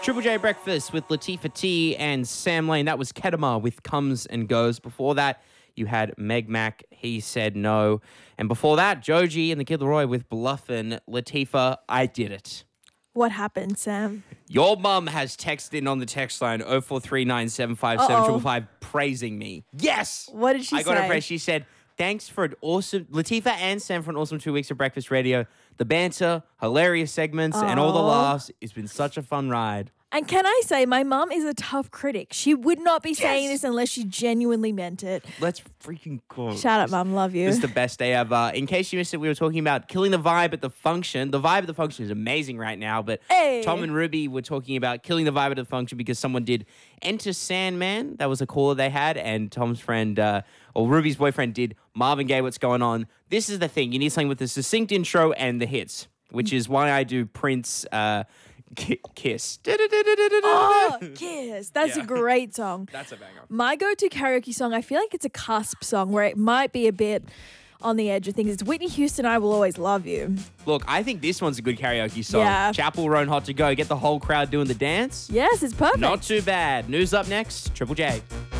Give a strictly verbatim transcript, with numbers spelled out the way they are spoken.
Triple J Breakfast with Latifah T and Sam Lane. That was Kedema with Comes and Goes. Before that, you had Meg Mac, He Said No. And before that, Joji and the Kid Laroi with Bluffin'. Latifah, I did it. What happened, Sam? Your mum has texted in on the text line oh four three nine seven five seven five five five praising me. Yes! What did she I got say? her praise. She said, thanks for an awesome, Latifah and Sam for an awesome two weeks of Breakfast Radio. The banter, hilarious segments, and all the Aw. laughs. It's been such a fun ride. And can I say, my mum is a tough critic. She would not be saying Yes. this unless she genuinely meant it. Let's freaking go. Shout out, Mum. Love you. This is the best day ever. In case you missed it, we were talking about killing the vibe at the function. The vibe at the function is amazing right now, but Hey. Tom and Ruby were talking about killing the vibe at the function because someone did Enter Sandman. That was a caller they had, and Tom's friend, uh, or Ruby's boyfriend, did Marvin Gaye, What's Going On. This is the thing. You need something with a succinct intro and the hits, which is why I do Prince uh, Ki- Kiss. Oh, Kiss. That's Yeah. a great song. That's a banger. My go-to karaoke song, I feel like it's a cusp song where it might be a bit on the edge of things. It's Whitney Houston, I Will Always Love You. Look, I think this one's a good karaoke song. Yeah. Chapel Roan Hot to Go. Get the whole crowd doing the dance. Yes, it's perfect. Not too bad. News up next. Triple J.